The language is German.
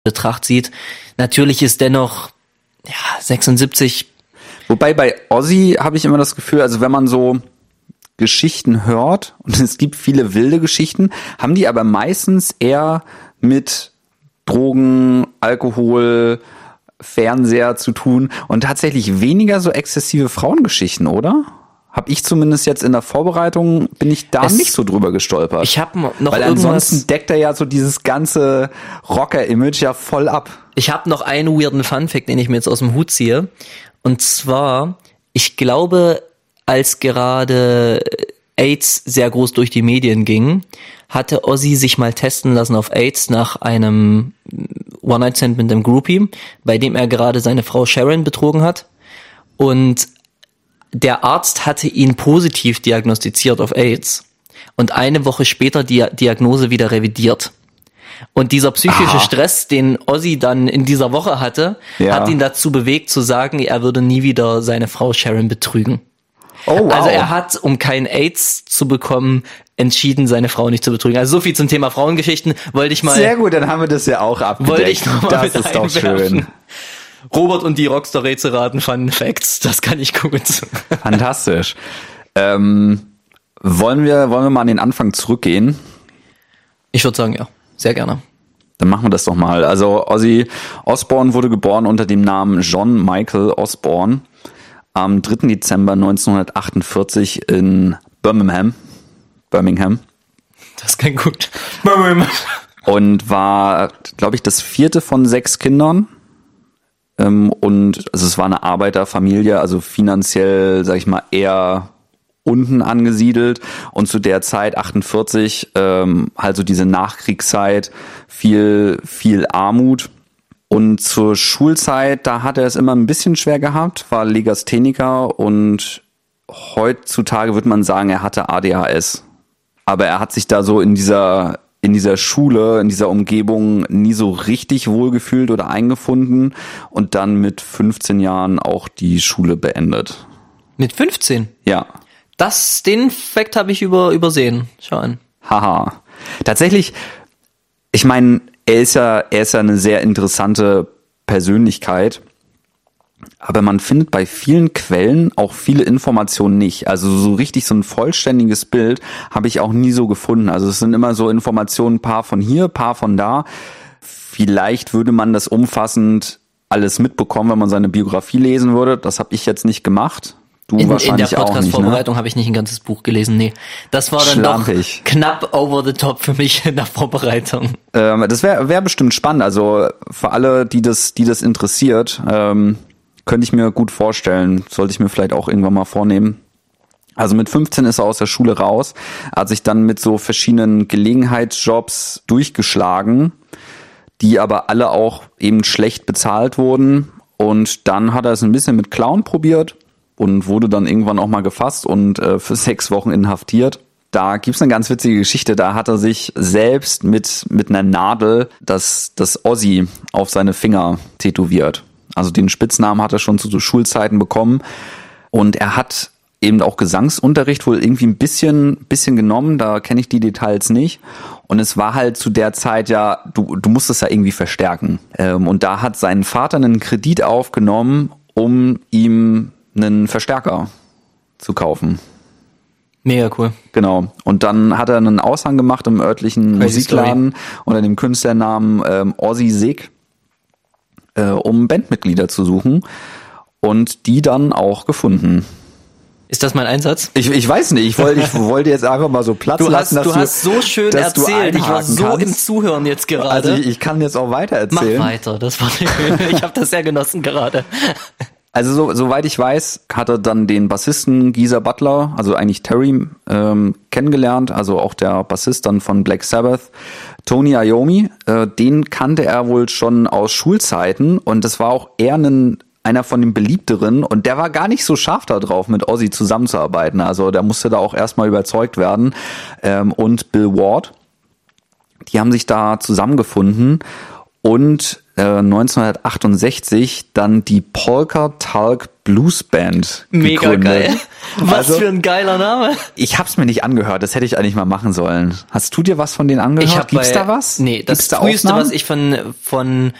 Betracht zieht. Natürlich ist dennoch 76. Wobei bei Ozzy habe ich immer das Gefühl, also wenn man so Geschichten hört, und es gibt viele wilde Geschichten, haben die aber meistens eher mit Drogen, Alkohol, Fernseher zu tun und tatsächlich weniger so exzessive Frauengeschichten, oder? Hab ich zumindest jetzt in der Vorbereitung, bin ich da nicht so drüber gestolpert. Ich habe noch weil irgendwas. Ansonsten deckt er ja so dieses ganze Rocker-Image ja voll ab. Ich habe noch einen weirden Funfact, den ich mir jetzt aus dem Hut ziehe. Und zwar, ich glaube, als gerade AIDS sehr groß durch die Medien ging, hatte Ozzy sich mal testen lassen auf AIDS nach einem One-Night-Stand mit einem Groupie, bei dem er gerade seine Frau Sharon betrogen hat. Und der Arzt hatte ihn positiv diagnostiziert auf AIDS und eine Woche später die Diagnose wieder revidiert. Und dieser psychische Stress, den Ozzy dann in dieser Woche hatte, hat ihn dazu bewegt zu sagen, er würde nie wieder seine Frau Sharon betrügen. Oh, wow. Also er hat, um kein AIDS zu bekommen, entschieden, seine Frau nicht zu betrügen. Also so viel zum Thema Frauengeschichten wollte ich mal. Sehr gut, dann haben wir das ja auch abgedeckt. Wollte ich noch mal das mit ist doch einwerfen. schön. Robert und die Rockstar-Rätselraten Fun Facts, das kann ich gut. Fantastisch. Wollen wir mal an den Anfang zurückgehen? Ich würde sagen, ja, sehr gerne. Dann machen wir das doch mal. Also Ozzy Osbourne wurde geboren unter dem Namen John Michael Osbourne am 3. Dezember 1948 in Birmingham. Das klingt gut. Und war, glaube ich, das 4. von 6 Kindern. Und also es war eine Arbeiterfamilie, also finanziell, sag ich mal, eher unten angesiedelt. Und zu der Zeit, 48, halt so diese Nachkriegszeit, viel Armut. Und zur Schulzeit, da hat er es immer ein bisschen schwer gehabt, war Legastheniker und heutzutage würde man sagen, er hatte ADHS. Aber er hat sich da so in dieser Schule, in dieser Umgebung nie so richtig wohlgefühlt oder eingefunden und dann mit 15 Jahren auch die Schule beendet. Mit 15? Ja. Den Fakt habe ich übersehen. Schau an. Haha. Tatsächlich, ich meine, er ist ja eine sehr interessante Persönlichkeit, aber man findet bei vielen Quellen auch viele Informationen nicht. Also so richtig so ein vollständiges Bild habe ich auch nie so gefunden. Also es sind immer so Informationen, paar von hier, paar von da. Vielleicht würde man das umfassend alles mitbekommen, wenn man seine Biografie lesen würde. Das habe ich jetzt nicht gemacht. Du wahrscheinlich in der auch nicht, Podcast-Vorbereitung ne? habe ich nicht ein ganzes Buch gelesen, nee. Das war dann Schlampig. Doch knapp over the top für mich in der Vorbereitung. Das wäre bestimmt spannend. Also für alle, die das interessiert, könnte ich mir gut vorstellen. Sollte ich mir vielleicht auch irgendwann mal vornehmen. Also mit 15 ist er aus der Schule raus, hat sich dann mit so verschiedenen Gelegenheitsjobs durchgeschlagen, die aber alle auch eben schlecht bezahlt wurden. Und dann hat er es ein bisschen mit Clown probiert und wurde dann irgendwann auch mal gefasst und für 6 Wochen inhaftiert. Da gibt's eine ganz witzige Geschichte, da hat er sich selbst mit einer Nadel das Ozzy auf seine Finger tätowiert. Also den Spitznamen hat er schon zu Schulzeiten bekommen und er hat eben auch Gesangsunterricht wohl irgendwie ein bisschen genommen, da kenne ich die Details nicht. Und es war halt zu der Zeit ja, du musst es ja irgendwie verstärken. Und da hat sein Vater einen Kredit aufgenommen, um ihm einen Verstärker zu kaufen. Mega cool. Genau. Und dann hat er einen Aushang gemacht im örtlichen Crazy Musikladen unter dem Künstlernamen Ozzy Sig, um Bandmitglieder zu suchen und die dann auch gefunden. Ist das mein Einsatz? Ich weiß nicht, ich wollte jetzt einfach mal so Platz lassen, dass du hast so schön erzählt, ich war so im Zuhören jetzt gerade. Also ich kann jetzt auch weiter erzählen. Mach weiter, ich habe das sehr genossen gerade. Also soweit ich weiß, hat er dann den Bassisten Geezer Butler, also eigentlich Terry, kennengelernt, also auch der Bassist dann von Black Sabbath, Tony Iommi, den kannte er wohl schon aus Schulzeiten und das war auch eher einer von den beliebteren und der war gar nicht so scharf da drauf, mit Ozzy zusammenzuarbeiten. Also der musste da auch erstmal überzeugt werden. Und Bill Ward, die haben sich da zusammengefunden und 1968 dann die Polka Talk Blues Band Mega gegründet. geil. Was Also, für ein geiler Name. ich hab's mir nicht angehört, das hätte ich eigentlich mal machen sollen. Hast du dir was von denen angehört? Ich hab Gibt's da was? Nee, das Gibt's da früheste, Aufnahmen? was ich von